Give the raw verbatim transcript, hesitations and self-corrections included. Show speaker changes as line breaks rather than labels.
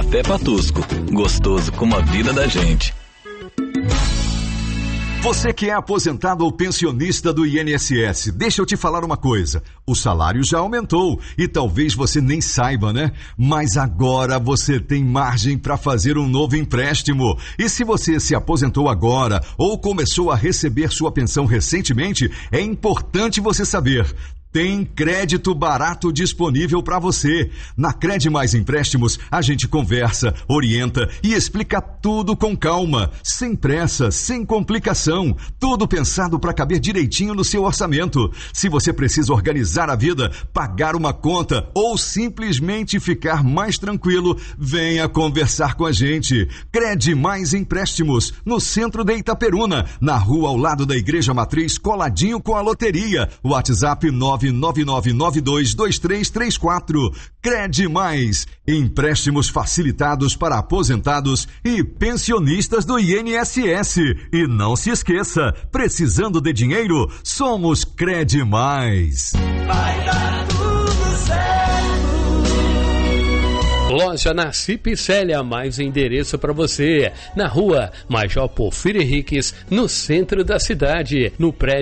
até Patusco. Gostoso como a vida da gente.
Você que é aposentado ou pensionista do I N S S, deixa eu te falar uma coisa. O salário já aumentou e talvez você nem saiba, né? Mas agora você tem margem para fazer um novo empréstimo. E se você se aposentou agora ou começou a receber sua pensão recentemente, é importante você saber. Tem crédito barato disponível para você. Na Cred Mais Empréstimos, a gente conversa, orienta e explica tudo com calma, sem pressa, sem complicação. Tudo pensado para caber direitinho no seu orçamento. Se você precisa organizar a vida, pagar uma conta ou simplesmente ficar mais tranquilo, venha conversar com a gente. Cred Mais Empréstimos, no centro de Itaperuna, na rua ao lado da Igreja Matriz, coladinho com a loteria. WhatsApp nove nove nove nove dois dois três três quatro. Cred Mais, empréstimos facilitados para aposentados e pensionistas do I N S S. E não se esqueça, precisando de dinheiro, somos Cred Mais.
Vai dar tudo certo.
Loja Nassip Célia, mais endereço para você. Na rua Major Porfírio Henriques, no centro da cidade, no prédio